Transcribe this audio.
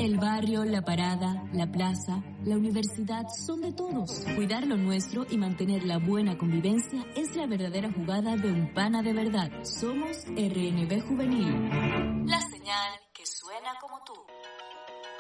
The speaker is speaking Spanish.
El barrio, la parada, la plaza, la universidad son de todos. Cuidar lo nuestro y mantener la buena convivencia es la verdadera jugada de un pana de verdad. Somos RNB Juvenil. La señal que suena como tú.